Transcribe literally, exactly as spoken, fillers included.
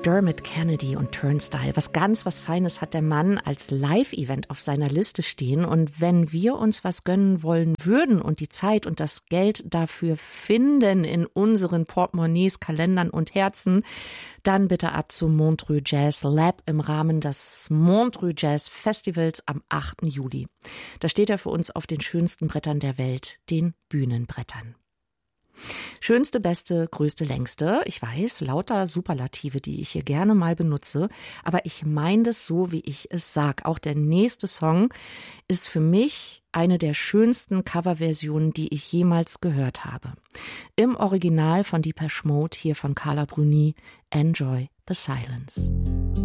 Dermot Kennedy und Turnstile. Was ganz was Feines hat der Mann als Live-Event auf seiner Liste stehen. Und wenn wir uns was gönnen wollen würden und die Zeit und das Geld dafür finden in unseren Portemonnaies, Kalendern und Herzen, dann bitte ab zum Montreux Jazz Lab im Rahmen des Montreux Jazz Festivals am achten Juli. Da steht er für uns auf den schönsten Brettern der Welt, den Bühnenbrettern. Schönste, beste, größte, längste. Ich weiß, lauter Superlative, die ich hier gerne mal benutze, aber ich meine das so, wie ich es sag. Auch der nächste Song ist für mich eine der schönsten Coverversionen, die ich jemals gehört habe. Im Original von Depeche Mode, hier von Carla Bruni, Enjoy the Silence.